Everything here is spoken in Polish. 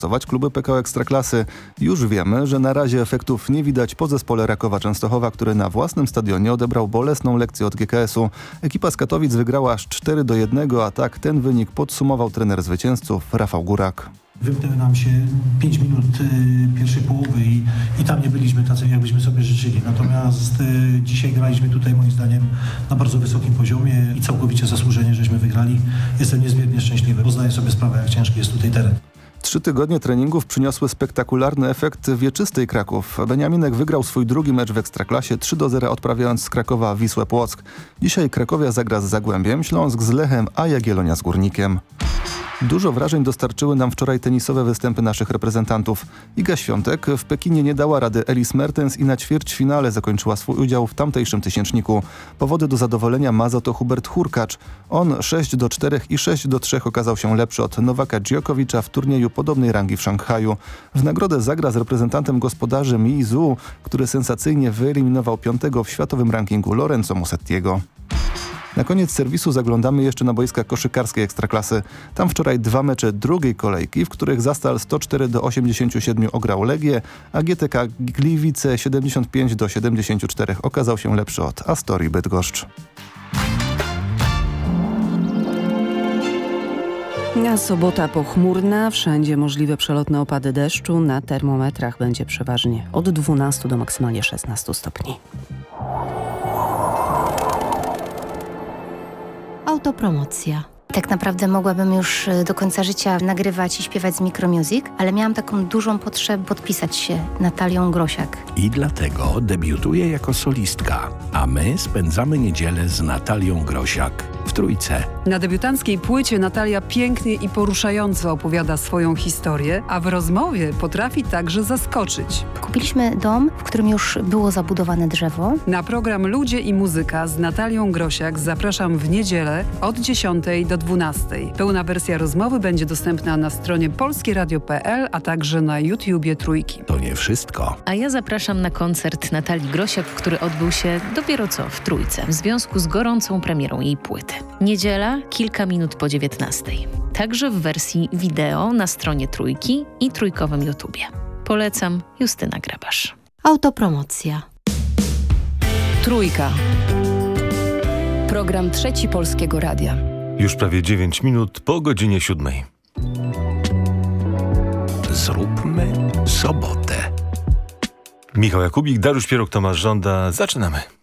kluby PKO Ekstraklasy. Już wiemy, że na razie efektów nie widać po zespole Rakowa Częstochowa, który na własnym stadionie odebrał bolesną lekcję od GKS-u. Ekipa z Katowic wygrała aż 4-1, a tak ten wynik podsumował trener zwycięzców Rafał Górak. Wymknęły nam się 5 minut pierwszej połowy i tam nie byliśmy tacy, jakbyśmy sobie życzyli. Natomiast dzisiaj graliśmy tutaj moim zdaniem na bardzo wysokim poziomie i całkowicie zasłużenie, żeśmy wygrali. Jestem niezmiernie szczęśliwy, bo zdaję sobie sprawę, jak ciężki jest tutaj teren. 3 tygodnie treningów przyniosły spektakularny efekt wieczystej Kraków. Beniaminek wygrał swój drugi mecz w Ekstraklasie 3-0, odprawiając z Krakowa Wisłę Płock. Dzisiaj Krakowia zagra z Zagłębiem, Śląsk z Lechem, a Jagiellonia z Górnikiem. Dużo wrażeń dostarczyły nam wczoraj tenisowe występy naszych reprezentantów. Iga Świątek w Pekinie nie dała rady Elise Mertens i na ćwierćfinale zakończyła swój udział w tamtejszym tysięczniku. Powody do zadowolenia ma za to Hubert Hurkacz. On 6-4 i 6-3 okazał się lepszy od Nowaka Djokovicza w turnieju podobnej rangi w Szanghaju. W nagrodę zagra z reprezentantem gospodarzy Mi Zhu, który sensacyjnie wyeliminował 5. w światowym rankingu Lorenzo Musettiego. Na koniec serwisu zaglądamy jeszcze na boiska koszykarskiej Ekstraklasy. Tam wczoraj 2 mecze drugiej kolejki, w których Zastal 104-87 ograł Legię, a GTK Gliwice 75-74 okazał się lepszy od Astorii Bydgoszcz. A sobota pochmurna, wszędzie możliwe przelotne opady deszczu, na termometrach będzie przeważnie od 12 do maksymalnie 16 stopni. Autopromocja. Tak naprawdę mogłabym już do końca życia nagrywać i śpiewać z Micromusic, ale miałam taką dużą potrzebę podpisać się Natalią Grosiak. I dlatego debiutuje jako solistka, a my spędzamy niedzielę z Natalią Grosiak w Trójce. Na debiutanckiej płycie Natalia pięknie i poruszająco opowiada swoją historię, a w rozmowie potrafi także zaskoczyć. Kupiliśmy dom, w którym już było zabudowane drzewo. Na program Ludzie i Muzyka z Natalią Grosiak zapraszam w niedzielę od 10 do 12. Pełna wersja rozmowy będzie dostępna na stronie polskieradio.pl, a także na YouTubie Trójki. To nie wszystko. A ja zapraszam na koncert Natalii Grosiak, który odbył się dopiero co w Trójce, w związku z gorącą premierą jej płyty. Niedziela, kilka minut po 19. Także w wersji wideo na stronie Trójki i trójkowym YouTubie. Polecam, Justyna Grabasz. Autopromocja. Trójka. Program Trzeci Polskiego Radia. Już prawie 9 minut po godzinie 7. Zróbmy sobotę. Michał Jakubik, Dariusz Pieruk, Tomasz Żąda. Zaczynamy.